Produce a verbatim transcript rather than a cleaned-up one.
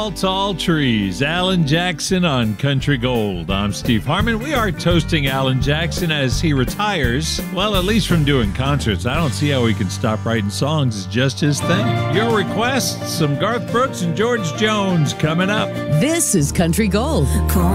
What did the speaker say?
Tall, tall trees. Alan Jackson on Country Gold. I'm Steve Harmon. We are toasting Alan Jackson as he retires. Well, at least from doing concerts. I don't see how he can stop writing songs. It's just his thing. Your requests, some Garth Brooks and George Jones coming up. This is Country Gold.